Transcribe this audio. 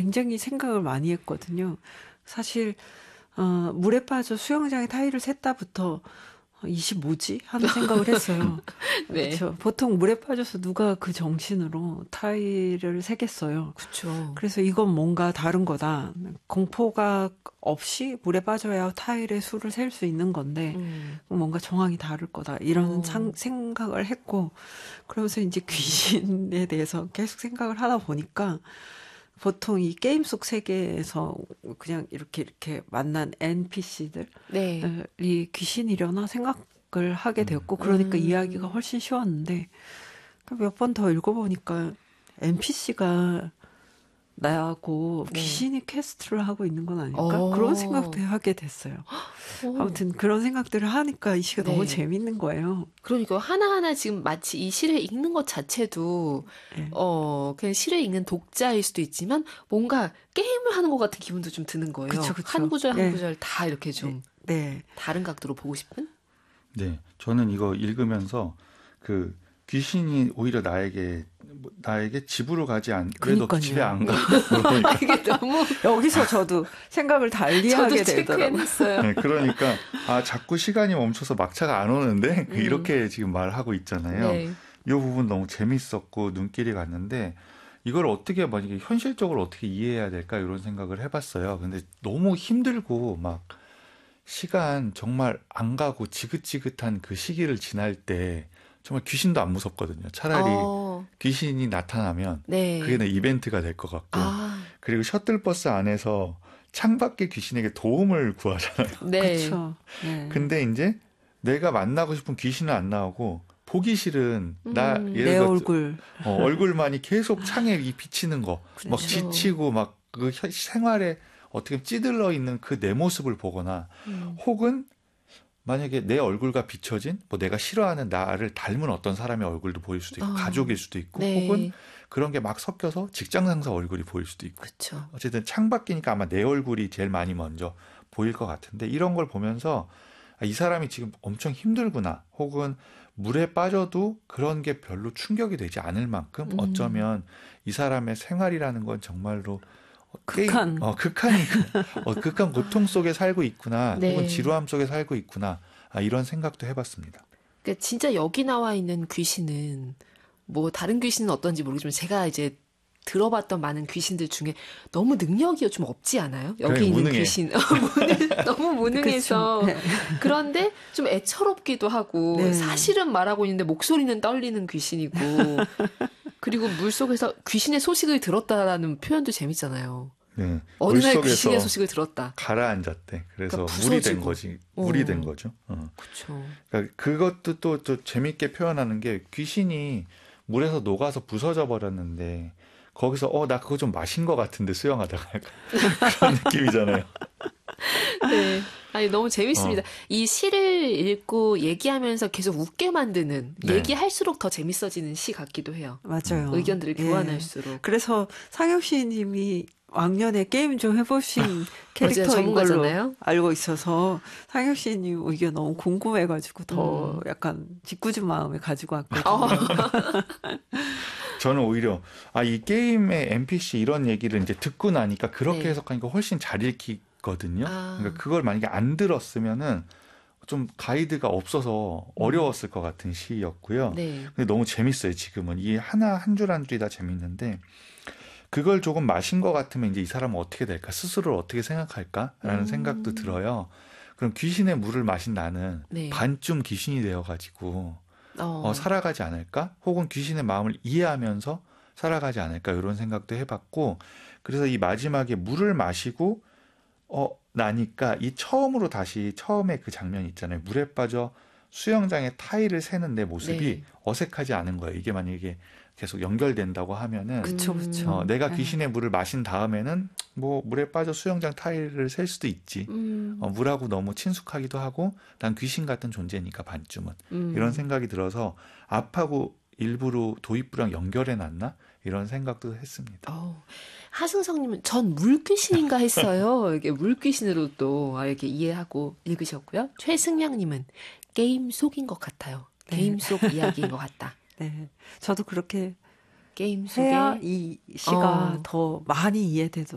굉장히 생각을 많이 했거든요. 사실 물에 빠져 수영장에 타일을 샜다부터 이씨 뭐지? 하는 생각을 했어요. 네. 그렇죠. 보통 물에 빠져서 누가 그 정신으로 타일을 새겠어요. 그렇죠. 그래서 이건 뭔가 다른 거다. 공포가 없이 물에 빠져야 타일의 수를 셀 수 있는 건데 뭔가 정황이 다를 거다. 이런 생각을 했고 그러면서 이제 귀신에 대해서 계속 생각을 하다 보니까 보통 이 게임 속 세계에서 그냥 이렇게 만난 NPC들이 네. 귀신이려나 생각을 하게 되었고 그러니까 이야기가 훨씬 쉬웠는데 몇 번 더 읽어보니까 NPC가 나하고 네. 귀신이 퀘스트를 하고 있는 건 아닐까? 그런 생각도 하게 됐어요. 아무튼 그런 생각들을 하니까 이 시가 네. 너무 재밌는 거예요. 그러니까 하나하나 지금 마치 이 시를 읽는 것 자체도 네. 그냥 시를 읽는 독자일 수도 있지만 뭔가 게임을 하는 것 같은 기분도 좀 드는 거예요. 그쵸. 한 구절 한 네. 구절 다 이렇게 좀 네. 다른 각도로 보고 싶은? 네, 저는 이거 읽으면서 그 귀신이 오히려 나에게 집으로 가지 그래도 그러니까요. 집에 안 가. 이게 너무 여기서 저도 생각을 달리하게 되더라고요. 체크해냈어요. 네, 그러니까 자꾸 시간이 멈춰서 막차가 안 오는데 이렇게 지금 말하고 있잖아요. 네. 이 부분 너무 재밌었고 눈길이 갔는데 이걸 어떻게 만약에 현실적으로 어떻게 이해해야 될까 이런 생각을 해봤어요. 근데 너무 힘들고 막 시간 정말 안 가고 지긋지긋한 그 시기를 지날 때 정말 귀신도 안 무섭거든요. 차라리 귀신이 나타나면 네. 그게 내 이벤트가 될 것 같고 그리고 셔틀버스 안에서 창밖에 귀신에게 도움을 구하잖아요. 네. 그렇죠. 네. 근데 이제 내가 만나고 싶은 귀신은 안 나오고 보기 싫은 내 얼굴 얼굴만이 계속 창에 비치는 거 막 그렇죠. 지치고 막 그 생활에 어떻게 찌들러 있는 그 내 모습을 보거나 혹은 만약에 내 얼굴과 비춰진 뭐 내가 싫어하는 나를 닮은 어떤 사람의 얼굴도 보일 수도 있고 가족일 수도 있고 네. 혹은 그런 게 막 섞여서 직장 상사 얼굴이 보일 수도 있고 그렇죠. 어쨌든 창밖이니까 아마 내 얼굴이 제일 많이 먼저 보일 것 같은데 이런 걸 보면서 이 사람이 지금 엄청 힘들구나 혹은 물에 빠져도 그런 게 별로 충격이 되지 않을 만큼 어쩌면 이 사람의 생활이라는 건 정말로 극한 고통 속에 살고 있구나 네. 혹은 지루함 속에 살고 있구나 이런 생각도 해봤습니다. 그러니까 진짜 여기 나와 있는 귀신은 뭐 다른 귀신은 어떤지 모르겠지만 제가 이제 들어봤던 많은 귀신들 중에 너무 능력이 좀 없지 않아요? 여기 있는 무능해. 귀신 너무 무능해서 네. 그런데 좀 애처롭기도 하고 네. 사실은 말하고 있는데 목소리는 떨리는 귀신이고 그리고 물속에서 귀신의 소식을 들었다라는 표현도 재밌잖아요. 네. 어느 날 물속에서 귀신의 소식을 들었다. 가라앉았대. 그래서 그러니까 물이 된 부서지고. 거지. 물이 된 거죠. 그렇죠. 그러니까 그것도 또 재밌게 표현하는 게 귀신이 물에서 녹아서 부서져 버렸는데 거기서 나 그거 좀 마신 것 같은데 수영하다가 약간 그런 느낌이잖아요. 네. 아니 너무 재밌습니다. 이 시를 읽고 얘기하면서 계속 웃게 만드는 네. 얘기할수록 더 재밌어지는 시 같기도 해요. 맞아요. 의견들을 예. 교환할수록. 그래서 상혁 씨님이 왕년에 게임 좀 해보신 캐릭터인 전문가잖아요. 걸로 알고 있어서 상혁 씨님 의견 너무 궁금해가지고 더 약간 짓궂은 마음을 가지고 왔거든요. 저는 오히려 이 게임의 NPC 이런 얘기를 이제 듣고 나니까 그렇게 네. 해석하니까 훨씬 잘 읽히거든요. 그러니까 그걸 만약에 안 들었으면은 좀 가이드가 없어서 어려웠을 것 같은 시였고요. 네. 근데 너무 재밌어요. 지금은 이 하나 한 줄 한 줄이 다 재밌는데 그걸 조금 마신 것 같으면 이제 이 사람은 어떻게 될까? 스스로를 어떻게 생각할까라는 생각도 들어요. 그럼 귀신의 물을 마신 나는 네. 반쯤 귀신이 되어가지고 살아가지 않을까? 혹은 귀신의 마음을 이해하면서 살아가지 않을까? 이런 생각도 해봤고 그래서 이 마지막에 물을 마시고 나니까 이 처음에 그 장면 있잖아요. 물에 빠져 수영장에 타일을 새는 내 모습이 네. 어색하지 않은 거예요. 이게 만약에 계속 연결된다고 하면은 그쵸. 내가 귀신의 물을 마신 다음에는 뭐 물에 빠져 수영장 타일을 셀 수도 있지. 물하고 너무 친숙하기도 하고 난 귀신 같은 존재니까 반쯤은 이런 생각이 들어서 앞하고 일부러 도입부랑 연결해 놨나 이런 생각도 했습니다. 하승성님은 전 물귀신인가 했어요. 이게 물귀신으로 또 이렇게 이해하고 읽으셨고요. 최승명님은 게임 속인 것 같아요. 네. 게임 속 이야기인 것 같다. 네, 저도 그렇게 게임 속에 해야 이 시가 더 많이 이해되더라고요.